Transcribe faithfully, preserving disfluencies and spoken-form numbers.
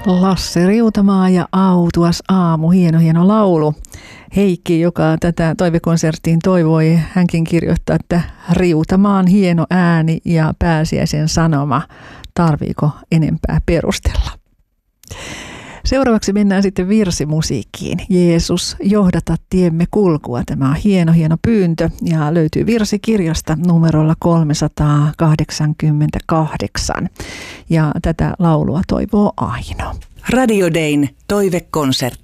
Lasse Riutamaa ja Autuas aamu, hieno hieno laulu. Heikki, joka tätä toivekonserttiin toivoi, hänkin kirjoittaa, että Riutamaan hieno ääni ja pääsiäisen sanoma. Tarviiko enempää perustella? Seuraavaksi mennään sitten virsimusiikkiin. Jeesus, johdata tiemme kulkua. Tämä on hieno, hieno pyyntö ja löytyy virsikirjasta numerolla kolmesataakahdeksankymmentäkahdeksan. Ja tätä laulua toivoo Aino. Radio Dayn toivekonsertti.